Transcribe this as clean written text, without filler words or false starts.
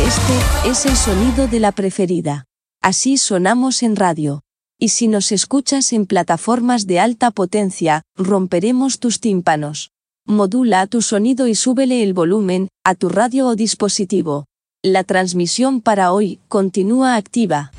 Este es el sonido de la preferida. Así sonamos en radio. Y si nos escuchas en plataformas de alta potencia, romperemos tus tímpanos. Modula tu sonido y súbele el volumen a tu radio o dispositivo. La transmisión para hoy continúa activa.